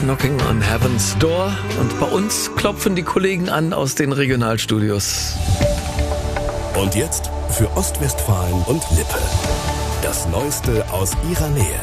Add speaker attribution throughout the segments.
Speaker 1: Knocking on Heaven's Door. Und bei uns klopfen die Kollegen an aus den Regionalstudios.
Speaker 2: Und jetzt für Ostwestfalen und Lippe. Das Neueste aus ihrer Nähe.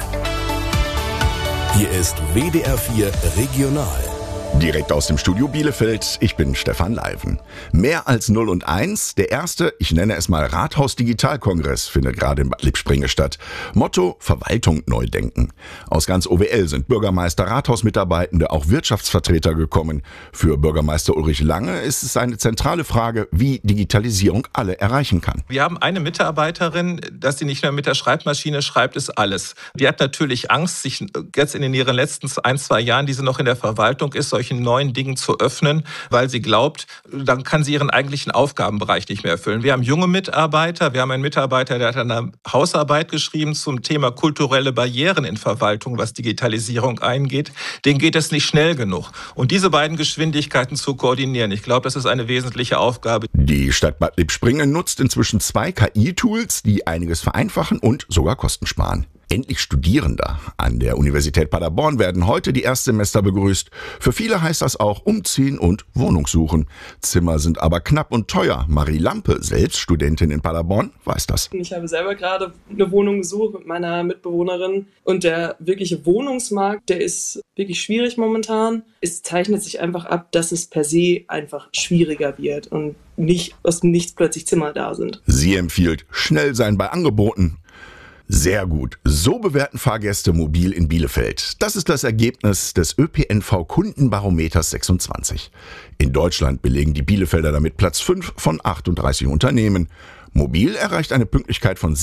Speaker 2: Hier ist WDR 4 Regional.
Speaker 3: Direkt aus dem Studio Bielefeld, ich bin Stefan Leiven. Mehr als 0 und 1, der erste, ich nenne es mal Rathaus-Digital-Kongress, findet gerade in Bad Lippspringe statt. Motto: Verwaltung neu denken. Aus ganz OWL sind Bürgermeister, Rathausmitarbeitende, auch Wirtschaftsvertreter gekommen. Für Bürgermeister Ulrich Lange ist es eine zentrale Frage, wie Digitalisierung alle erreichen kann.
Speaker 4: Wir haben eine Mitarbeiterin, dass sie nicht mehr mit der Schreibmaschine schreibt, ist alles. Die hat natürlich Angst, sich jetzt in ihren letzten 1-2 Jahren, die sie noch in der Verwaltung ist, solchen neuen Dingen zu öffnen, weil sie glaubt, dann kann sie ihren eigentlichen Aufgabenbereich nicht mehr erfüllen. Wir haben junge Mitarbeiter, wir haben einen Mitarbeiter, der hat eine Hausarbeit geschrieben zum Thema kulturelle Barrieren in Verwaltung, was Digitalisierung eingeht. Denen geht es nicht schnell genug. Und diese beiden Geschwindigkeiten zu koordinieren, ich glaube, das ist eine wesentliche Aufgabe.
Speaker 3: Die Stadt Bad Lippspringe nutzt inzwischen 2 KI-Tools, die einiges vereinfachen und sogar Kosten sparen. Endlich Studierende an der Universität Paderborn werden heute die Erstsemester begrüßt. Für viele heißt das auch umziehen und Wohnung suchen. Zimmer sind aber knapp und teuer. Marie Lampe, selbst Studentin in Paderborn, weiß das.
Speaker 5: Ich habe selber gerade eine Wohnung gesucht mit meiner Mitbewohnerin und der wirkliche Wohnungsmarkt, der ist wirklich schwierig momentan. Es zeichnet sich einfach ab, dass es per se einfach schwieriger wird und nicht aus dem Nichts plötzlich Zimmer da sind.
Speaker 3: Sie empfiehlt schnell sein bei Angeboten. Sehr gut. So bewerten Fahrgäste mobil in Bielefeld. Das ist das Ergebnis des ÖPNV-Kundenbarometers 26. In Deutschland belegen die Bielefelder damit Platz 5 von 38 Unternehmen. Mobil erreicht eine Pünktlichkeit von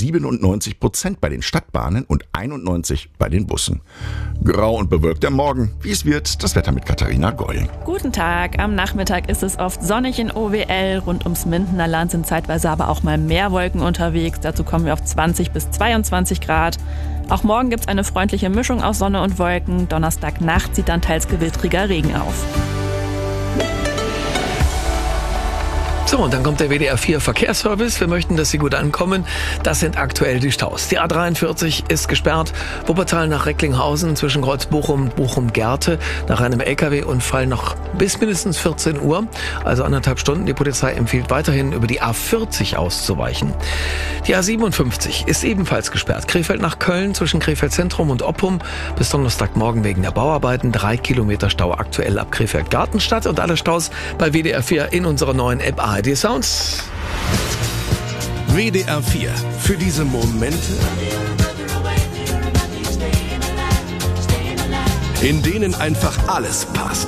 Speaker 3: 97% bei den Stadtbahnen und 91% bei den Bussen. Grau und bewölkt der Morgen. Wie es wird, das Wetter mit Katharina Goll.
Speaker 6: Guten Tag. Am Nachmittag ist es oft sonnig in OWL. Rund ums Mindener Land sind zeitweise aber auch mal mehr Wolken unterwegs. Dazu kommen wir auf 20 bis 22 Grad. Auch morgen gibt es eine freundliche Mischung aus Sonne und Wolken. Donnerstagnacht zieht dann teils gewittriger Regen auf.
Speaker 1: So, und dann kommt der WDR 4 Verkehrsservice. Wir möchten, dass Sie gut ankommen. Das sind aktuell die Staus. Die A43 ist gesperrt. Wuppertal nach Recklinghausen zwischen Kreuzbochum und Bochum-Gerte nach einem LKW-Unfall noch bis mindestens 14 Uhr. Also 1,5 Stunden. Die Polizei empfiehlt weiterhin, über die A40 auszuweichen. Die A57 ist ebenfalls gesperrt. Krefeld nach Köln zwischen Krefeld Zentrum und Oppum bis Donnerstagmorgen wegen der Bauarbeiten. 3 Kilometer Stau aktuell ab Krefeld-Gartenstadt und alle Staus bei WDR 4 in unserer neuen App ARD Sounds.
Speaker 2: WDR 4. Für diese Momente, in denen einfach alles passt.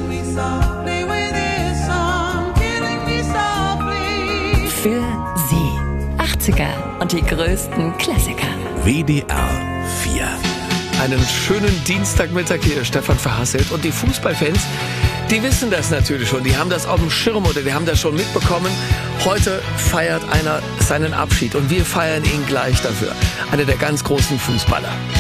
Speaker 6: Für Sie. 80er und die größten Klassiker.
Speaker 2: WDR 4.
Speaker 1: Einen schönen Dienstagmittag hier, Stefan Verhasselt. Und die Fußballfans, die wissen das natürlich schon. Die haben das auf dem Schirm oder die haben das schon mitbekommen. Heute feiert einer seinen Abschied und wir feiern ihn gleich dafür. Einer der ganz großen Fußballer.